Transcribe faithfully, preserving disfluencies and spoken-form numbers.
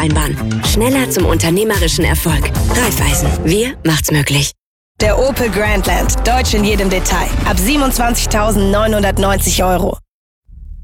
vereinbaren. Schneller zum unternehmerischen Erfolg. Raiffeisen. Wir macht's möglich. Der Opel Grandland. Deutsch in jedem Detail. Ab siebenundzwanzigtausendneunhundertneunzig Euro.